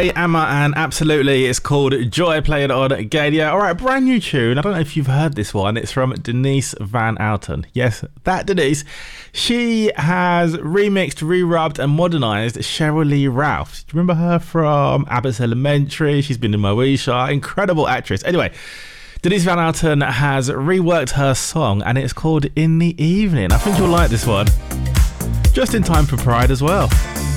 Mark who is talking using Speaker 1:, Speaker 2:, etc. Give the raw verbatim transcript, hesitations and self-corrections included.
Speaker 1: Ray, Emma, and Absolutely. It's called Joy, playing on Gadia. All right, brand new tune. I don't know if you've heard this one. It's from Denise Van Outen. Yes, that Denise. She has remixed, re-rubbed, and modernised Cheryl Lee Ralph. Do you remember her from Abbott's Elementary? She's been in Moesha. Incredible actress. Anyway, Denise Van Outen has reworked her song, and it's called In the Evening. I think you'll like this one. Just in time for Pride as well.